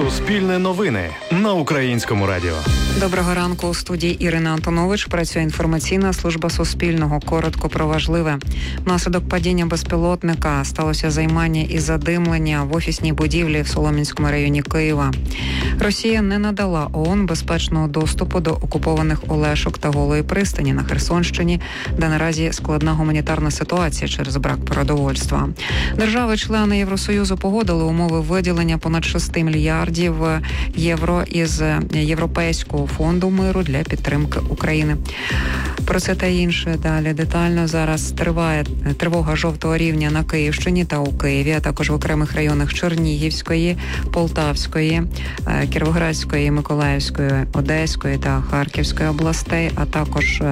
Суспільне новини на Українському радіо. Доброго ранку. У студії Ірина Антонович. Працює інформаційна служба Суспільного. Коротко про важливе. Внаслідок падіння безпілотника сталося займання і задимлення в офісній будівлі в Солом'янському районі Києва. Росія не надала ООН безпечного доступу до окупованих Олешок та Голої пристані на Херсонщині, де наразі складна гуманітарна ситуація через брак продовольства. Держави-члени Євросоюзу погодили умови виділення понад 6 мільярдів євро із Європейського фонду миру для підтримки України. Про це та інше далі детально. Зараз триває тривога жовтого рівня на Київщині та у Києві, а також в окремих районах Чернігівської, Полтавської, Кіровоградської, Миколаївської, Одеської та Харківської областей, а також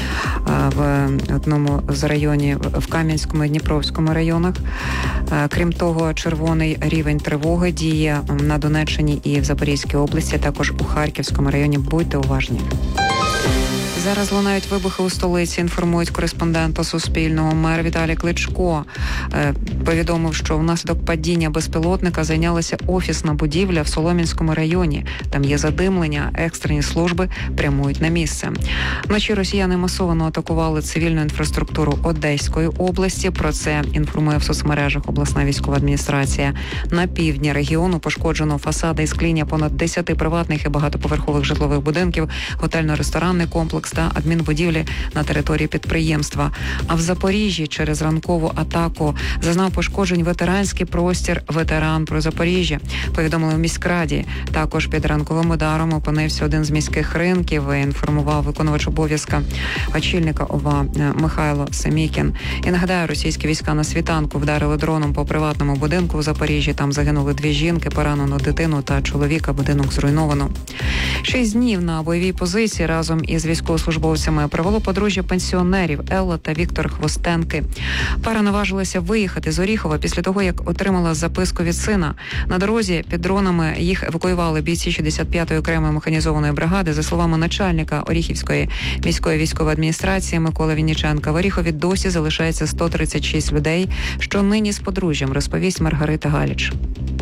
в одному з районів в Кам'янському і Дніпровському районах. Крім того, червоний рівень тривоги діє на Донеччині і в Запорізькій області, також у Харківському районі. Будьте уважні. Зараз лунають вибухи у столиці, інформують кореспондента Суспільного. Мер Віталій Кличко повідомив, що внаслідок падіння безпілотника зайнялася офісна будівля в Солом'янському районі. Там є задимлення, екстрені служби прямують на місце. Вночі росіяни масово атакували цивільну інфраструктуру Одеської області. Про це інформує в соцмережах обласна військова адміністрація. На півдні регіону пошкоджено фасади і скління понад 10 приватних і багатоповерхових житлових будинків, готельно-ресторанний комплекс та адмінбудівлі на території підприємства. А в Запоріжжі через ранкову атаку зазнав пошкоджень ветеранський простір «Ветеран про Запоріжжя». Повідомили в міськраді. Також під ранковим ударом опинився один з міських ринків, інформував виконувач обов'язка очільника ОВА Михайло Семікін. І нагадаю, російські війська на світанку вдарили дроном по приватному будинку в Запоріжжі. Там загинули 2 жінки, поранено дитину та чоловіка. Будинок зруйновано. 6 днів на бойовій позиції разом із військовослужбовцями провело подружжя пенсіонерів Елла та Віктор Хвостенки. Пара наважилася виїхати з Оріхова після того, як отримала записку від сина. На дорозі під дронами їх евакуювали бійці 65-ї окремої механізованої бригади. За словами начальника Оріхівської міської військової адміністрації Миколи Вінниченка, в Оріхові досі залишається 136 людей, що нині з подружжям, розповість Маргарита Галіч.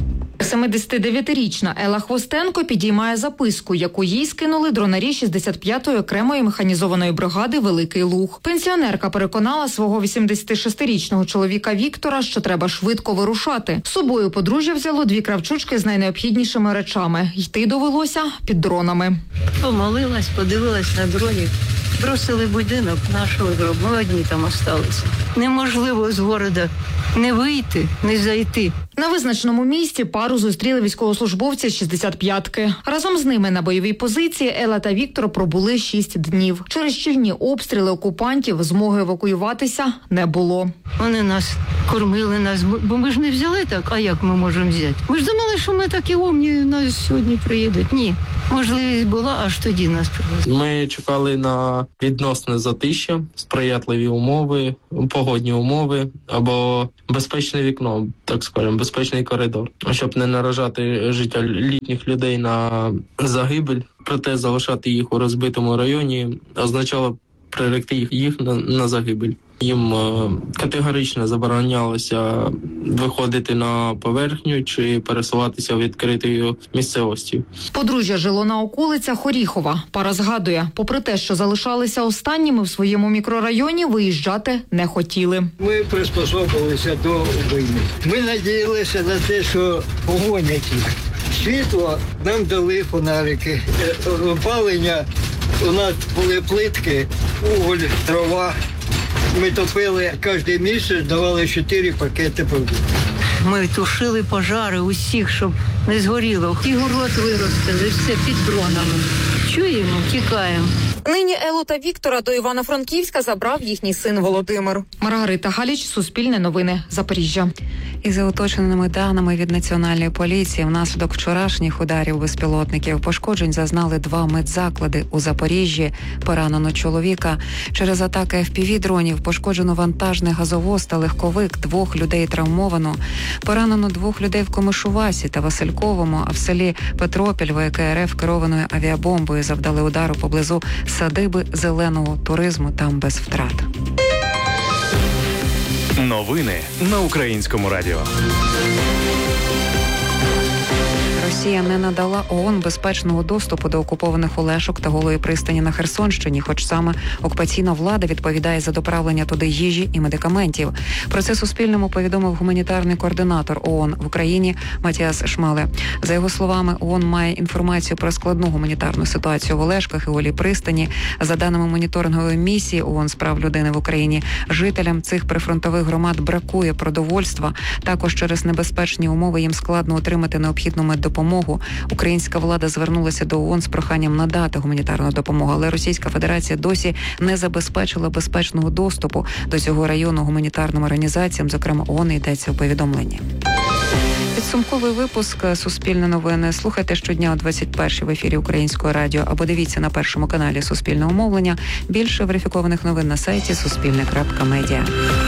79-річна Елла Хвостенко підіймає записку, яку їй скинули дронарі 65-ї окремої механізованої бригади «Великий Луг». Пенсіонерка переконала свого 86-річного чоловіка Віктора, що треба швидко вирушати. З собою подружжя взяло 2 кравчучки з найнеобхіднішими речами. Йти довелося під дронами. Помолилась, подивилась на дронів. Бросили будинок, нашого гробу. Ми одні там осталися. Неможливо з города не вийти, не зайти. На визначеному місці пару зустріли військовослужбовці з 65-ки. Разом з ними на бойовій позиції Елла та Віктор пробули 6 днів. Через щільні обстріли окупантів змоги евакуюватися не було. Вони нас кормили, бо ми ж не взяли так, а як ми можемо взяти? Ми ж думали, що ми такі умні, нас сьогодні приїдуть. Ні, можливість була, аж тоді нас привезли. Ми чекали на відносне затища, сприятливі умови, погодні умови або безпечне вікно, так скажемо, безпечний коридор, щоб не наражати життя літніх людей на загибель. Проте залишати їх у розбитому районі означало приректи їх на загибель. Їм категорично заборонялося виходити на поверхню чи пересуватися в відкритій місцевості. Подружжя жило на околицях Оріхова. Пара згадує, попри те, що залишалися останніми в своєму мікрорайоні, виїжджати не хотіли. Ми приспособилися до війни. Ми надіялися на те, що погонять їх. Світло нам дали фонарики. Опалення, у нас були плитки, уголь, дрова. Ми топили кожен місяць, давали 4 пакети продуктів. Ми тушили пожари усіх, щоб не згоріло. І город виростили, все під дронами. Чуємо, тікаємо. Нині Еллу та Віктора до Івано-Франківська забрав їхній син Володимир. Маргарита Галіч, Суспільне новини, Запоріжжя. І за уточненими даними від Національної поліції, внаслідок вчорашніх ударів безпілотників пошкоджень зазнали 2 медзаклади у Запоріжжі. Поранено чоловіка. Через атаки FPV-дронів пошкоджено вантажний газовоз та легковик. 2 людей травмовано. Поранено 2 людей в Комишувасі та Васильковому, а в селі Петропіль ВК РФ керованою авіабомбою завдали удару поблизу садиби зеленого туризму, там без втрат. Новини на Українському радіо. Росія не надала ООН безпечного доступу до окупованих Олешок та Голої пристані на Херсонщині, хоч саме окупаційна влада відповідає за доправлення туди їжі і медикаментів. Про це Суспільному повідомив гуманітарний координатор ООН в Україні Матіас Шмале. За його словами, ООН має інформацію про складну гуманітарну ситуацію в Олешках і Голій пристані. За даними моніторингової місії ООН з прав людини в Україні, жителям цих прифронтових громад бракує продовольства. Також через небезпечні умови їм складно отримати необхідну меддопомогу. Українська влада звернулася до ООН з проханням надати гуманітарну допомогу, але Російська Федерація досі не забезпечила безпечного доступу до цього району гуманітарним організаціям, зокрема ООН, йдеться у повідомленні. Підсумковий випуск «Суспільне новини» слухайте щодня о 21-й в ефірі Українського радіо або дивіться на першому каналі Суспільного мовлення. Більше верифікованих новин на сайті suspilne.media.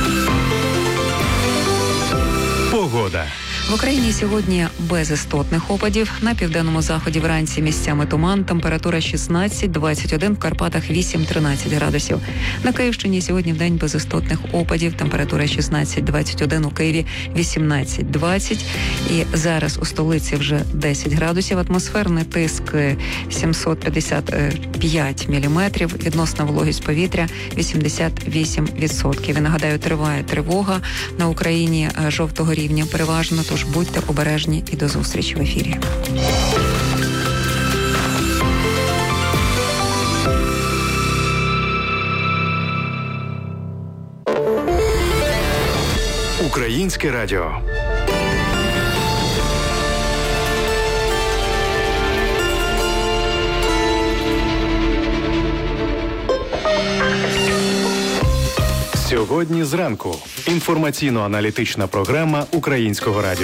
Погода. В Україні сьогодні без істотних опадів. На південному заході вранці місцями туман, температура 16-21, в Карпатах 8-13 градусів. На Київщині сьогодні вдень без істотних опадів, температура 16-21, у Києві 18-20. І зараз у столиці вже 10 градусів, атмосферний тиск 755 міліметрів, відносна вологість повітря 88%. І нагадаю, триває тривога на Україні жовтого рівня переважно, тож будьте обережні і до зустрічі в ефірі. Українське радіо. Сьогодні зранку. Інформаційно-аналітична програма Українського радіо.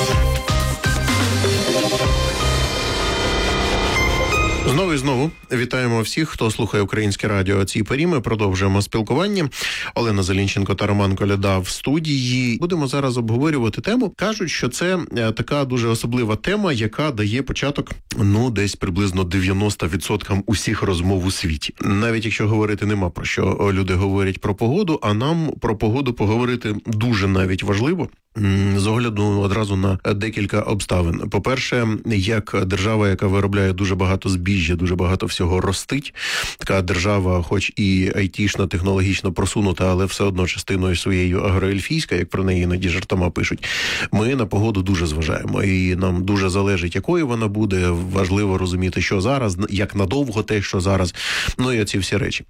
Знову і знову вітаємо всіх, хто слухає Українське радіо о цій порі. Ми продовжуємо спілкування. Олена Зелінченко та Роман Коляда в студії. Будемо зараз обговорювати тему. Кажуть, що це така дуже особлива тема, яка дає початок, десь приблизно 90% усіх розмов у світі. Навіть якщо говорити нема про що, люди говорять про погоду, а нам про погоду поговорити дуже навіть важливо. З огляду одразу на декілька обставин. По-перше, як держава, яка виробляє дуже багато збіжжя, дуже багато всього ростить, така держава, хоч і айтішна, технологічно просунута, але все одно частиною своєю агроельфійська, як про неї іноді жартома пишуть, ми на погоду дуже зважаємо. І нам дуже залежить, якою вона буде, важливо розуміти, що зараз, як надовго те, що зараз, і оці всі речі.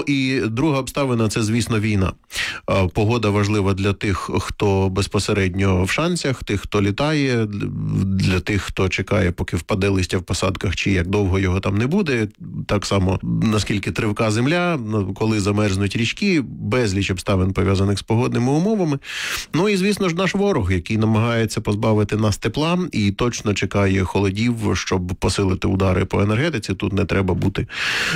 І друга обставина – це, звісно, війна. Погода важлива для тих, хто безпосередньо в шансях, тих, хто літає, для тих, хто чекає, поки впаде листя в посадках, чи як довго його там не буде. Так само, наскільки тривка земля, коли замерзнуть річки, безліч обставин пов'язаних з погодними умовами. І, звісно ж, наш ворог, який намагається позбавити нас тепла і точно чекає холодів, щоб посилити удари по енергетиці. Тут не треба бути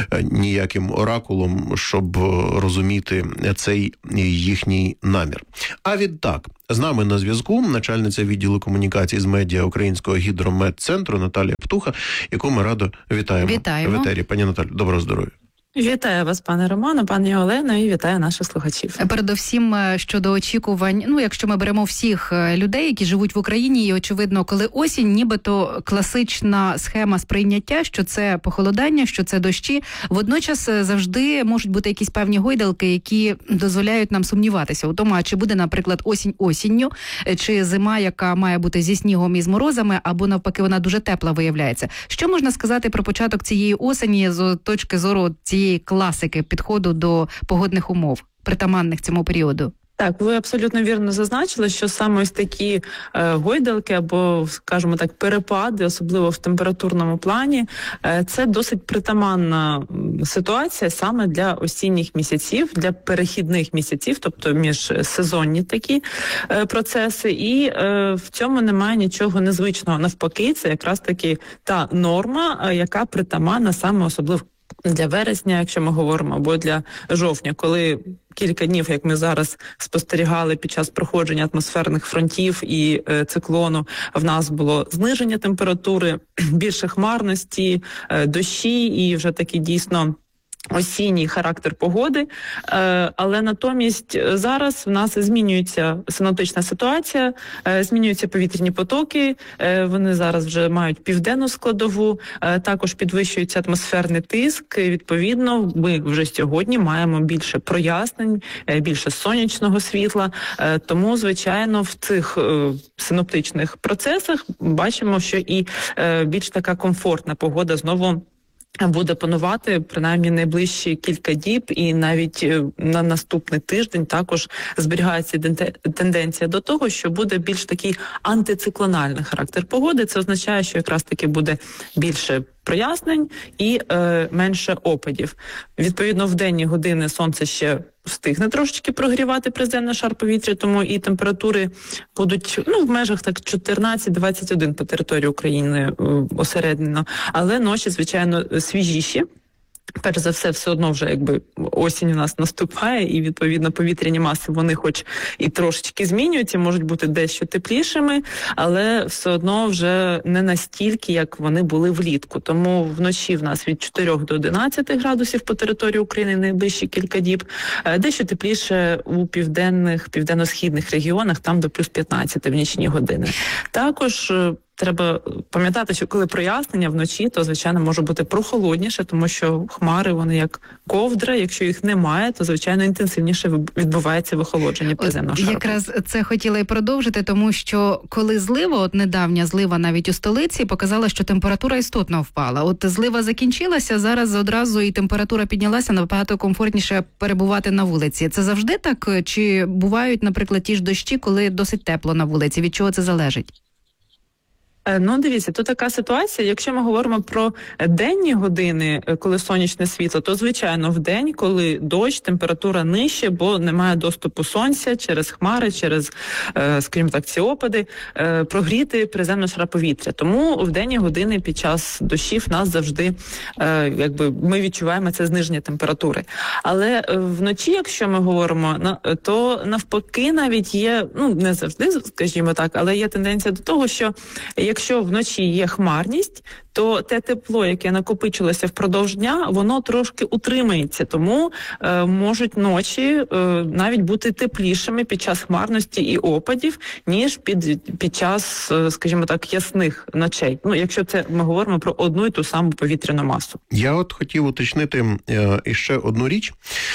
ніяким оракулом, щоб розуміти цей їхній намір. А відтак, з нами на зв'язку начальниця відділу комунікацій з медіа Українського гідрометцентру Наталія Птуха, яку ми радо вітаємо. Вітаємо. В етері. Пані Наталю, доброго здоров'я. Вітаю вас, пане Романе, пані Олено, і вітаю наших слухачів. Передовсім щодо очікувань, якщо ми беремо всіх людей, які живуть в Україні, і очевидно, коли осінь, нібито класична схема сприйняття, що це похолодання, що це дощі, водночас завжди можуть бути якісь певні гойдалки, які дозволяють нам сумніватися у тому, а чи буде, наприклад, осінь осінню, чи зима, яка має бути зі снігом і з морозами, або навпаки вона дуже тепла виявляється. Що можна сказати про початок цієї осені з точки зору цієї класики підходу до погодних умов, притаманних цьому періоду? Так, ви абсолютно вірно зазначили, що саме ось такі гойдалки або, скажімо так, перепади, особливо в температурному плані, це досить притаманна ситуація саме для осінніх місяців, для перехідних місяців, тобто міжсезонні такі процеси. І в цьому немає нічого незвичного. Навпаки, це якраз таки та норма, яка притаманна саме особливо для вересня, якщо ми говоримо, або для жовтня, коли кілька днів, як ми зараз спостерігали під час проходження атмосферних фронтів і циклону, в нас було зниження температури, більше хмарності, дощі і вже такі дійсно осінній характер погоди, але натомість зараз в нас змінюється синоптична ситуація, змінюються повітряні потоки, вони зараз вже мають південну складову, також підвищується атмосферний тиск, відповідно, ми вже сьогодні маємо більше прояснень, більше сонячного світла, тому, звичайно, в цих синоптичних процесах бачимо, що і більш така комфортна погода знову буде панувати принаймні найближчі кілька діб, і навіть на наступний тиждень також зберігається тенденція до того, що буде більш такий антициклональний характер погоди. Це означає, що якраз таки буде більше прояснень і менше опадів. Відповідно, в денні години сонце ще встигне трошечки прогрівати приземний шар повітря, тому і температури будуть в межах так 14-21 по території України осереднено, але ночі, звичайно, свіжіші. Перш за все одно вже якби осінь у нас наступає, і відповідно повітряні маси, вони хоч і трошечки змінюються, можуть бути дещо теплішими, але все одно вже не настільки, як вони були влітку. Тому вночі в нас від 4 до 11 градусів по території України найближчі кілька діб, дещо тепліше у південно-східних регіонах, там до плюс 15 в нічні години. Також треба пам'ятати, що коли прояснення вночі, то, звичайно, може бути прохолодніше, тому що хмари, вони як ковдра, якщо їх немає, то, звичайно, інтенсивніше відбувається вихолодження приземного шару. Якраз це хотіла і продовжити, тому що коли злива, от недавня злива навіть у столиці, показала, що температура істотно впала. От злива закінчилася, зараз одразу і температура піднялася, набагато комфортніше перебувати на вулиці. Це завжди так? Чи бувають, наприклад, ті ж дощі, коли досить тепло на вулиці? Від чого це залежить? Дивіться, тут така ситуація, якщо ми говоримо про денні години, коли сонячне світло, то, звичайно, в день, коли дощ, температура нижче, бо немає доступу сонця через хмари, через, скажімо так, ці опади, прогріти приземний шар повітря. Тому в денні години під час дощів нас завжди, ми відчуваємо це зниження температури. Але вночі, якщо ми говоримо, то навпаки навіть є, не завжди, скажімо так, але є тенденція до того, що якщо вночі є хмарність, то те тепло, яке накопичилося впродовж дня, воно трошки утримається. Тому можуть ночі навіть бути теплішими під час хмарності і опадів, ніж під час, скажімо так, ясних ночей. Якщо це ми говоримо про одну і ту саму повітряну масу. Я от хотів уточнити іще одну річ.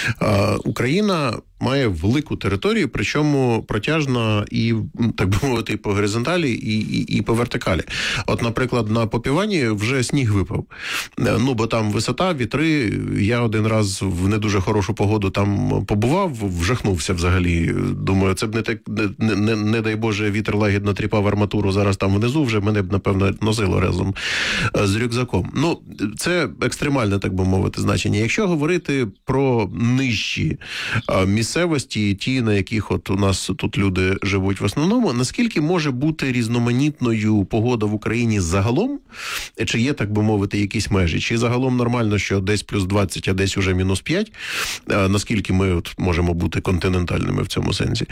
Україна має велику територію, причому протяжна і, так би мовити, і по горизонталі, і по вертикалі. От, наприклад, на Попівані вже сніг випав. Бо там висота, вітри. Я один раз в не дуже хорошу погоду там побував, вжахнувся взагалі. Думаю, це б не так, не дай Боже, вітер лагідно тріпав арматуру зараз там внизу, вже мене б, напевно, носило разом з рюкзаком. Це екстремальне, так би мовити, значення. Якщо говорити про нижчі місцевості, ті, на яких от у нас тут люди живуть в основному, наскільки може бути різноманітною погода в Україні загалом? Чи є, так би мовити, якісь межі? Чи загалом нормально, що десь плюс 20, а десь уже мінус 5? Наскільки ми от можемо бути континентальними в цьому сенсі?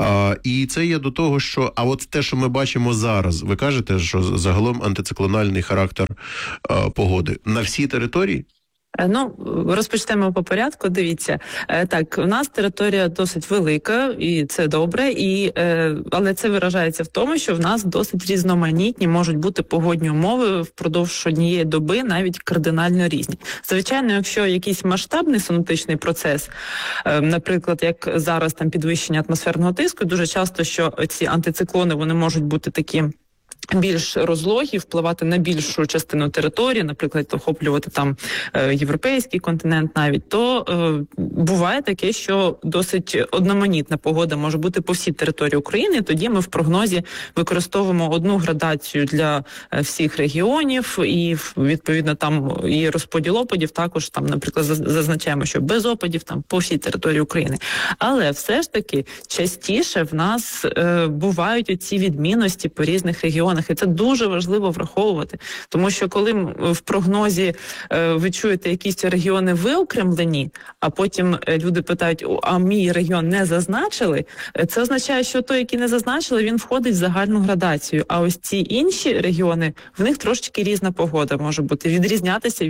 І це є до того, що... А от те, що ми бачимо зараз, ви кажете, що загалом антициклональний характер погоди на всій території? Розпочнемо по порядку. Дивіться, так, у нас територія досить велика, і це добре, але це виражається в тому, що в нас досить різноманітні можуть бути погодні умови впродовж однієї доби, навіть кардинально різні. Звичайно, якщо якийсь масштабний синоптичний процес, наприклад, як зараз там підвищення атмосферного тиску, дуже часто, що ці антициклони, вони можуть бути такі більш розлогі, впливати на більшу частину території, наприклад, охоплювати там європейський континент навіть, то буває таке, що досить одноманітна погода може бути по всій території України. Тоді ми в прогнозі використовуємо одну градацію для всіх регіонів і, відповідно, там і розподіл опадів також, там, наприклад, зазначаємо, що без опадів там по всій території України. Але все ж таки частіше в нас бувають оці відмінності по різних регіонах. І це дуже важливо враховувати. Тому що коли в прогнозі ви чуєте якісь регіони виокремлені, а потім люди питають, а мій регіон не зазначили, це означає, що той, який не зазначили, він входить в загальну градацію. А ось ці інші регіони, в них трошечки різна погода може бути, відрізнятися від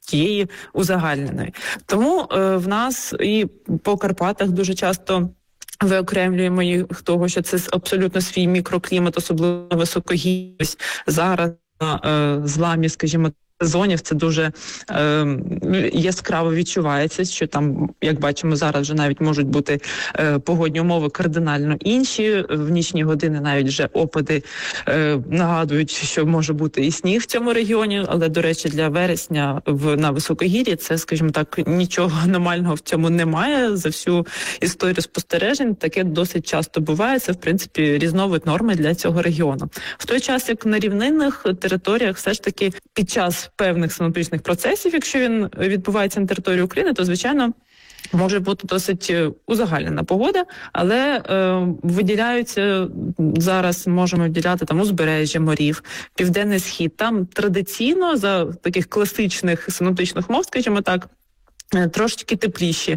тієї узагальненої. Тому в нас і по Карпатах дуже часто виокремлюємо їх того, що це абсолютно свій мікроклімат, особливо високогірність. Зараз на зламі, скажімо, сезонів це дуже яскраво відчувається, що там, як бачимо, зараз вже навіть можуть бути погодні умови кардинально інші. В нічні години навіть вже опади нагадують, що може бути і сніг в цьому регіоні, але, до речі, для вересня на високогір'ї це, скажімо так, нічого аномального в цьому немає. За всю історію спостережень таке досить часто буває. Це, в принципі, різновид норми для цього регіону. В той час, як на рівнинних територіях все ж таки під час певних синоптичних процесів, якщо він відбувається на території України, то, звичайно, може бути досить узагальнена погода, але виділяються, зараз можемо виділяти там узбережжя морів, південний схід. Там традиційно за таких класичних синоптичних умов, скажімо так, трошечки тепліші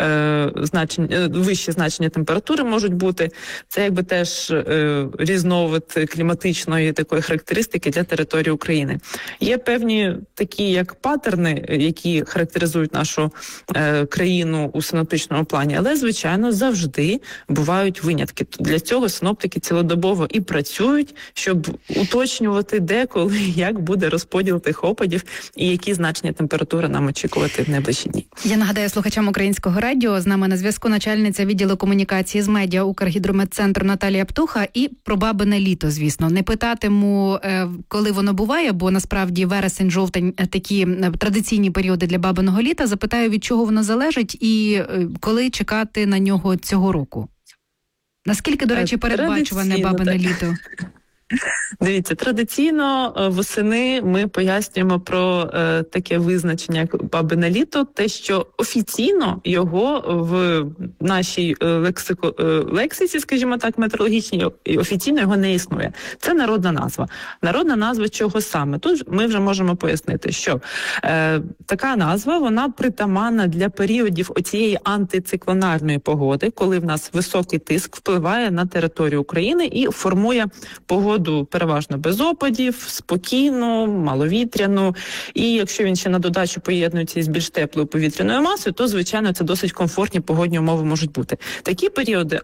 вищі значення температури можуть бути. Це якби теж різновид кліматичної такої характеристики для території України. Є певні такі як паттерни, які характеризують нашу країну у синоптичному плані, але, звичайно, завжди бувають винятки. Для цього синоптики цілодобово і працюють, щоб уточнювати, де, коли, як буде розподіл тих опадів і які значення температури нам очікувати в найближчі дні. Я нагадаю слухачам Українського радіо, з нами на зв'язку начальниця відділу комунікації з медіа Укргідрометцентру Наталія Птуха. І про бабине літо, звісно. Не питатиму, коли воно буває, бо насправді вересень, жовтень – такі традиційні періоди для бабиного літа. Запитаю, від чого воно залежить і коли чекати на нього цього року. Наскільки, до речі, передбачуване бабине літо? Дивіться, традиційно восени ми пояснюємо про таке визначення, як бабине літо, те, що офіційно його в нашій лексиці, скажімо так, метеорологічній, офіційно його не існує. Це народна назва. Народна назва чого саме? Тут ми вже можемо пояснити, що така назва, вона притаманна для періодів оцієї антициклонарної погоди, коли в нас високий тиск впливає на територію України і формує погоду переважно без опадів, спокійну, маловітряну. І якщо він ще на додачу поєднується із більш теплою повітряною масою, то, звичайно, це досить комфортні погодні умови можуть бути. Такі періоди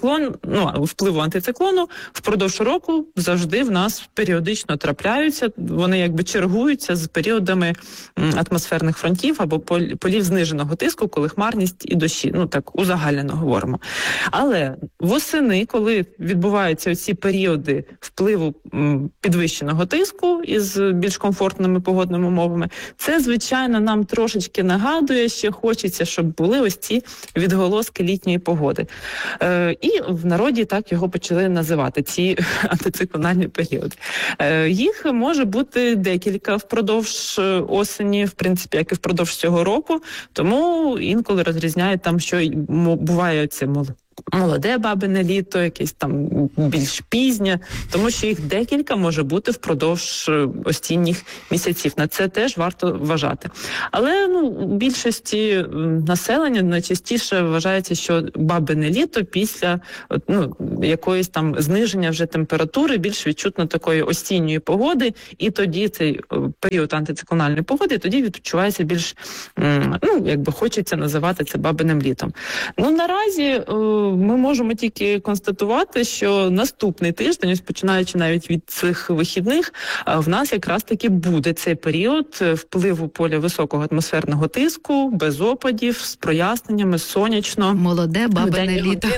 впливу антициклону впродовж року завжди в нас періодично трапляються. Вони якби чергуються з періодами атмосферних фронтів або полів зниженого тиску, коли хмарність і дощі. Так узагальнено говоримо. Але восени, коли відбуваються ці періоди впливу підвищеного тиску із більш комфортними погодними умовами, це, звичайно, нам трошечки нагадує, що хочеться, щоб були ось ці відголоски літньої погоди. І в народі так його почали називати, ці антициклональні періоди. Їх може бути декілька впродовж осені, в принципі, як і впродовж цього року, тому інколи розрізняють там, що буває це молоде бабине літо, якесь там більш пізнє, тому що їх декілька може бути впродовж осінніх місяців. На це теж варто вважати. Але у більшості населення найчастіше вважається, що бабине літо після якоїсь там зниження вже температури, більш відчутно такої осінньої погоди, і тоді цей період антициклональної погоди, тоді відчувається більш, хочеться називати це бабиним літом. Наразі ми можемо тільки констатувати, що наступний тиждень, ось починаючи навіть від цих вихідних, в нас якраз таки буде цей період впливу поля високого атмосферного тиску, без опадів, з проясненнями, сонячно. Молоде бабине літо.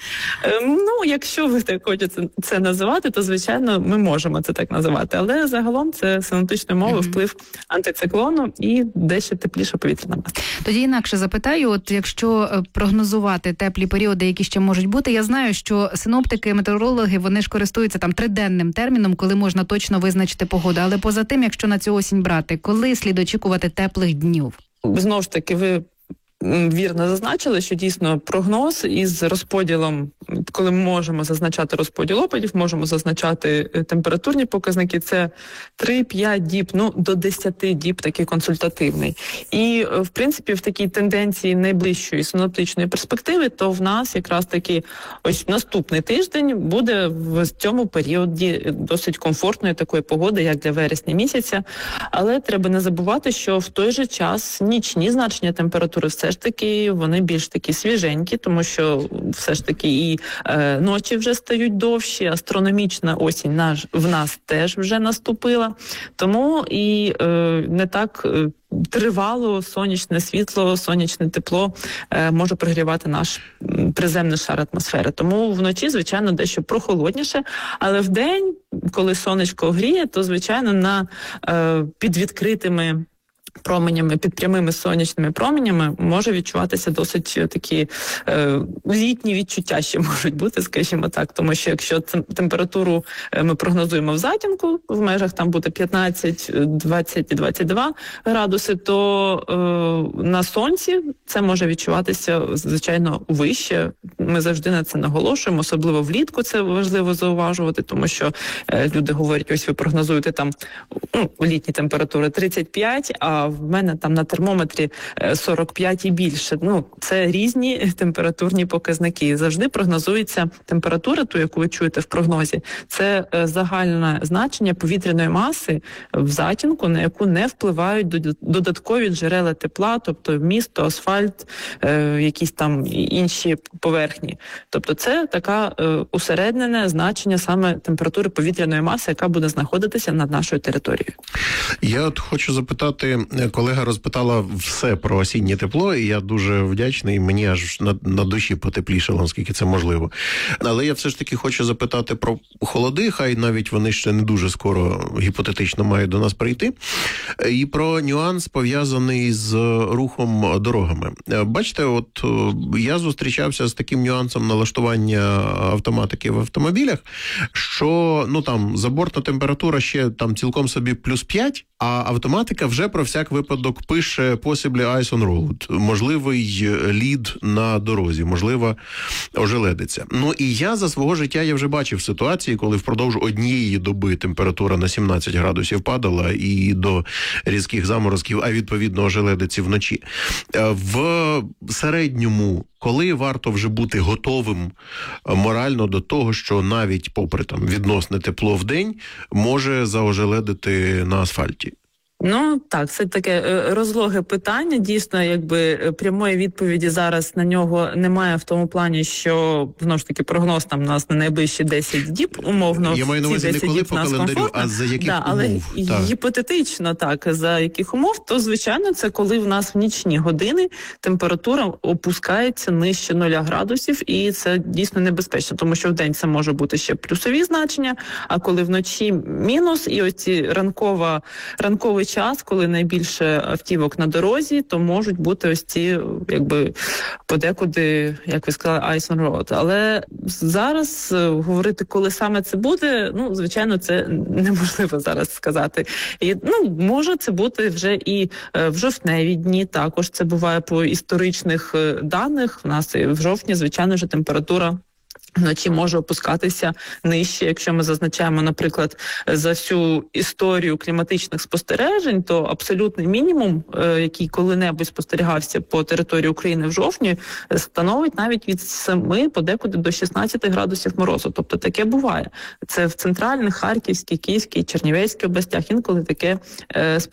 Якщо ви так хочете це називати, то, звичайно, ми можемо це так називати. Але загалом це синоптичною мовою вплив антициклону і дещо тепліша повітряна маса. Тоді інакше запитаю, якщо прогнозувати теплі періоди, які ще можуть бути, я знаю, що синоптики, метеорологи, вони ж користуються там триденним терміном, коли можна точно визначити погоду. Але поза тим, якщо на цю осінь брати, коли слід очікувати теплих днів? Знову ж таки, ви вірно зазначили, що дійсно прогноз із розподілом, коли ми можемо зазначати розподіл опадів, можемо зазначати температурні показники, це 3-5 діб, до 10 діб такий консультативний. І, в принципі, в такій тенденції найближчої синоптичної перспективи, то в нас якраз таки ось наступний тиждень буде в цьому періоді досить комфортної такої погоди, як для вересня місяця. Але треба не забувати, що в той же час нічні значення температури все ж таки вони більш такі свіженькі, тому що все ж таки і ночі вже стають довші, астрономічна осінь в нас теж вже наступила. Тому і не так тривало сонячне світло, сонячне тепло може прогрівати наш приземний шар атмосфери. Тому вночі, звичайно, дещо прохолодніше, але вдень, коли сонечко гріє, то, звичайно, під відкритими променями, під прямими сонячними променями може відчуватися досить такі літні відчуття ще можуть бути, скажімо так. Тому що якщо температуру ми прогнозуємо в затінку, в межах там буде 15, 20 і 22 градуси, то на сонці це може відчуватися, звичайно, вище. Ми завжди на це наголошуємо, особливо влітку це важливо зауважувати, тому що люди говорять, ось ви прогнозуєте там літні температури 35, а в мене там на термометрі 45 і більше. Це різні температурні показники. Завжди прогнозується температура, ту, яку ви чуєте в прогнозі, це загальне значення повітряної маси в затінку, на яку не впливають додаткові джерела тепла, тобто місто, асфальт, якісь там інші поверхні. Тобто це таке усереднене значення саме температури повітряної маси, яка буде знаходитися над нашою територією. Я от хочу запитати, колега розпитала все про осіннє тепло, і я дуже вдячний, мені аж на душі потеплішало, наскільки це можливо. Але я все ж таки хочу запитати про холоди, хай навіть вони ще не дуже скоро гіпотетично мають до нас прийти, і про нюанс, пов'язаний з рухом дорогами. Бачите, от я зустрічався з таким нюансом налаштування автоматики в автомобілях, що, там, забортна температура ще там цілком собі плюс 5, а автоматика вже про всяк випадок пише possibly ice on road, можливий лід на дорозі, можлива ожеледиця. І я за свого життя я вже бачив ситуації, коли впродовж однієї доби температура на 17 градусів падала і до різких заморозків, а відповідно ожеледиці вночі. В середньому, коли варто вже бути готовим морально до того, що навіть попри відносне тепло в день може заожеледити на асфальті? Так, це таке розлоге питання. Дійсно, прямої відповіді зараз на нього немає в тому плані, що, знову ж таки, прогноз там у нас на найближчі 10 діб, умовно. Я маю на увазі не коли по календарю, а за яких умов. Але гіпотетично, так, за яких умов, то, звичайно, це коли в нас в нічні години температура опускається нижче 0 градусів, і це дійсно небезпечно, тому що в день це може бути ще плюсові значення, а коли вночі мінус, і ось ці ранковий час, коли найбільше автівок на дорозі, то можуть бути ось ці, подекуди, як ви сказали, ice on road. Але зараз говорити, коли саме це буде, звичайно, це неможливо зараз сказати. І, може це бути вже і в жовтневі дні, також це буває по історичних даних. В нас і в жовтні, звичайно, вже температура вночі може опускатися нижче. Якщо ми зазначаємо, наприклад, за всю історію кліматичних спостережень, то абсолютний мінімум, який коли-небудь спостерігався по території України в жовтні, становить навіть від 7 подекуди до 16 градусів морозу. Тобто таке буває. Це в центральних, Харківській, Київській, Чернівецькій областях інколи таке